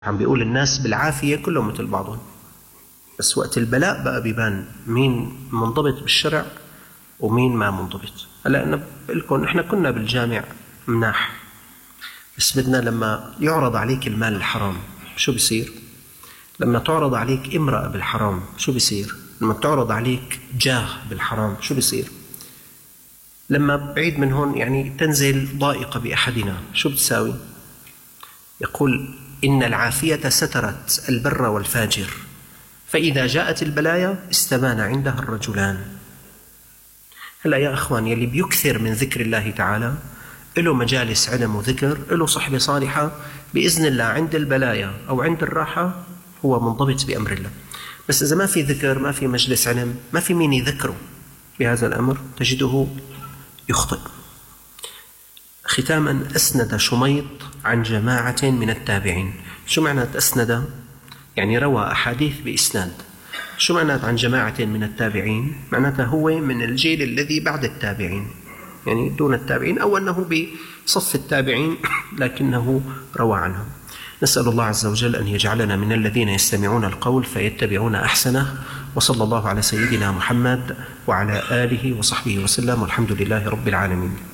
عم بيقول الناس بالعافية كلهم مثل بعضهم، بس وقت البلاء بقى بيبان مين منضبط بالشرع ومين ما منضبط. هلا أنا بقول لكم إحنا كنا بالجامع مناح، بس بدنا لما يعرض عليك المال الحرام شو بيصير؟ لما تعرض عليك امرأة بالحرام شو بيصير؟ لما تعرض عليك جاه بالحرام شو بيصير؟ لما بعيد من هون يعني تنزل ضائقة بأحدنا شو بتساوي؟ يقول إن العافية سترت البر والفاجر، فإذا جاءت البلايا استبان عندها الرجلان. هلأ يا أخوان، يلي بيكثر من ذكر الله تعالى له مجالس علم وذكر، له صحبة صالحة، بإذن الله عند البلايا أو عند الراحة هو منضبط بأمر الله. بس إذا ما في ذكر، ما في مجلس علم، ما في مين يذكره بهذا الأمر، تجده يخطئ. ختاما، أسند شميط عن جماعة من التابعين. شو معنى أسند؟ يعني روى أحاديث بإسناد. شو معنى عن جماعة من التابعين؟ معناته هو من الجيل الذي بعد التابعين، يعني دون التابعين، أو أنه بصف التابعين لكنه روى عنهم. نسأل الله عز وجل أن يجعلنا من الذين يستمعون القول فيتبعون أحسنه، وصلى الله على سيدنا محمد وعلى آله وصحبه وسلم، والحمد لله رب العالمين.